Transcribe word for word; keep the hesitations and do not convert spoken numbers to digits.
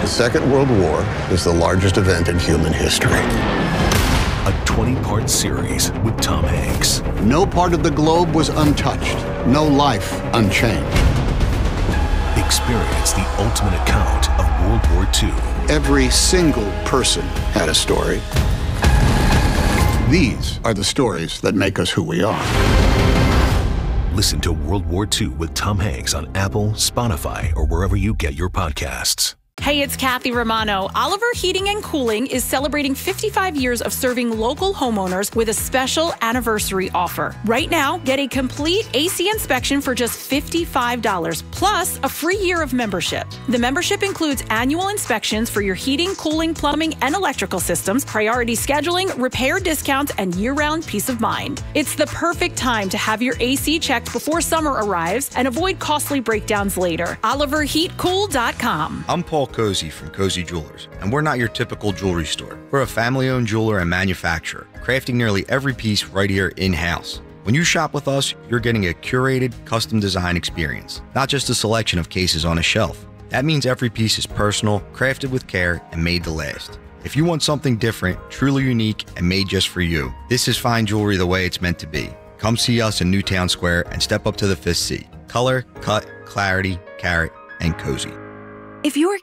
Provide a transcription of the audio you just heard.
The Second World War is the largest event in human history. A twenty-part series with Tom Hanks. No part of the globe was untouched. No life unchanged. Experience the ultimate account of World War Two. Every single person had a story. These are the stories that make us who we are. Listen to World War Two with Tom Hanks on Apple, Spotify, or wherever you get your podcasts. Hey, it's Kathy Romano. Oliver Heating and Cooling is celebrating fifty-five years of serving local homeowners with a special anniversary offer. Right now, get a complete A C inspection for just fifty-five dollars, plus a free year of membership. The membership includes annual inspections for your heating, cooling, plumbing, and electrical systems, priority scheduling, repair discounts, and year-round peace of mind. It's the perfect time to have your A C checked before summer arrives and avoid costly breakdowns later. Oliver Heat Cool dot com. I'm Paul Cozy from Cozy Jewelers, and we're not your typical jewelry store. We're a family-owned jeweler and manufacturer, crafting nearly every piece right here in-house. When you shop with us, you're getting a curated, custom design experience, not just a selection of cases on a shelf. That means every piece is personal, crafted with care, and made to last. If you want something different, truly unique, and made just for you, this is fine jewelry the way it's meant to be. Come see us in Newtown Square and step up to the fifth C. Color, cut, clarity, carat, and cozy. If you're